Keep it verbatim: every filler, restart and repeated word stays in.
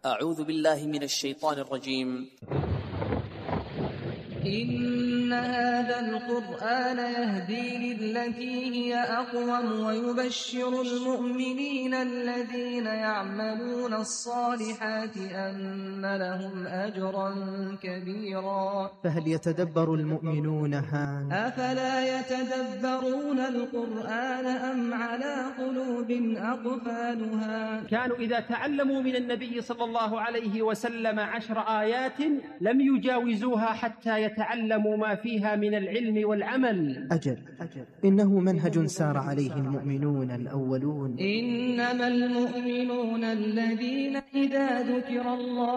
أعوذ بالله من الشيطان الرجيم. إن هذا القرآن يهدي للتي هي أقوم ويبشر المؤمنين الذين يعملون الصالحات أن لهم أجرا كبيرا. فهل يتدبر المؤمنون هان؟ أفلا يتدبرون القرآن أم على قلوب أقفالها؟ كانوا إذا تعلموا من النبي صلى الله عليه وسلم عشر آيات لم يجاوزوها حتى يتعلموا ما فيها من العلم والعمل. أجل, أجل إنه منهج سار عليه المؤمنون الأولون. إنما المؤمنون الذين إذا ذكر الله